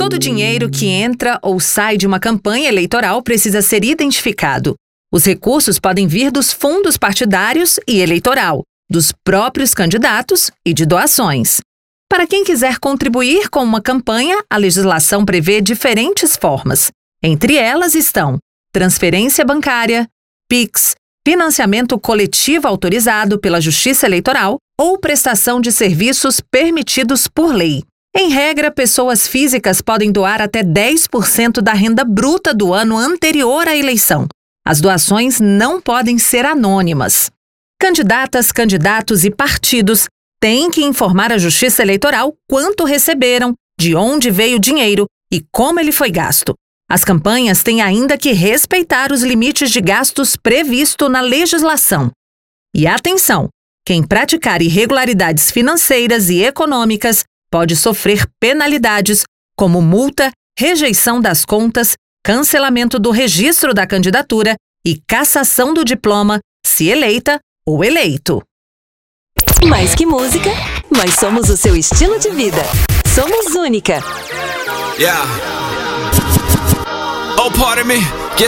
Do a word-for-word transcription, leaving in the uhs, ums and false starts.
Todo dinheiro que entra ou sai de uma campanha eleitoral precisa ser identificado. Os recursos podem vir dos fundos partidários e eleitoral, dos próprios candidatos e de doações. Para quem quiser contribuir com uma campanha, a legislação prevê diferentes formas. Entre elas estão transferência bancária, Pix, financiamento coletivo autorizado pela Justiça Eleitoral ou prestação de serviços permitidos por lei. Em regra, pessoas físicas podem doar até dez por cento da renda bruta do ano anterior à eleição. As doações não podem ser anônimas. Candidatas, candidatos e partidos têm que informar a Justiça Eleitoral quanto receberam, de onde veio o dinheiro e como ele foi gasto. As campanhas têm ainda que respeitar os limites de gastos previstos na legislação. E atenção! Quem praticar irregularidades financeiras e econômicas pode sofrer penalidades como multa, rejeição das contas, cancelamento do registro da candidatura e cassação do diploma, se eleita ou eleito. Mais que música, nós somos o seu estilo de vida. Somos única. Yeah. Oh, pardon me. Get